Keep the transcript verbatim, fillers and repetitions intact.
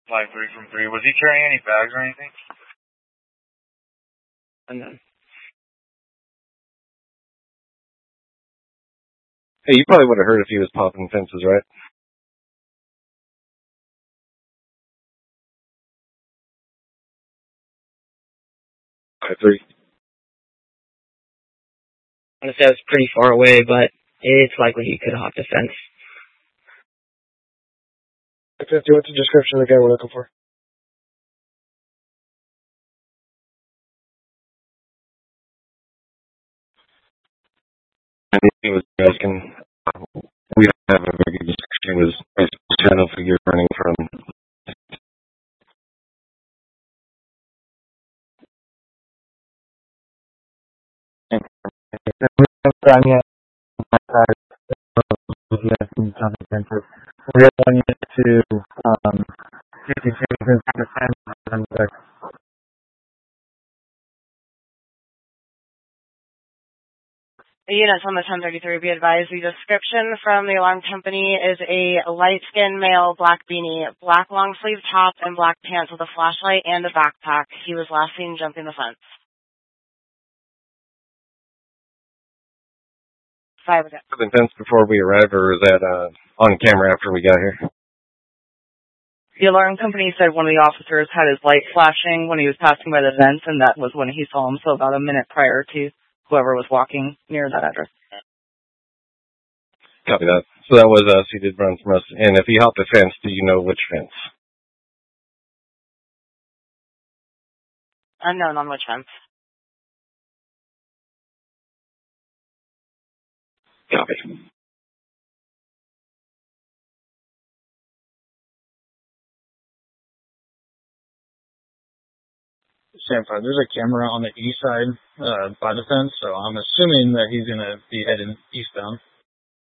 Line three from three. Was he carrying any bags or anything? And then. Hey, you probably would have heard if he was popping fences, right? Five three. I'm gonna say I was pretty far away, but it's likely he could have hopped a fence. fifty, what's the description of the guy we're looking for? And he was asking, we don't have a very good description. He was a shadow figure running from. We have one unit to um, Units on the ten thirty-three, be advised the description from the alarm company is a light-skinned male, black beanie, black long-sleeve top, and black pants with a flashlight and a backpack. He was last seen jumping the fence. Five again. The fence before we arrived, or was that uh, on camera after we got here? The alarm company said one of the officers had his light flashing when he was passing by the fence, and that was when he saw him, so about a minute prior to whoever was walking near that address. Copy that. So that was us. He did run from us. And if he hopped a fence, do you know which fence? Unknown on which fence. Copy. Sam five, there's a camera on the east side uh, by the fence, so I'm assuming that he's going to be heading eastbound.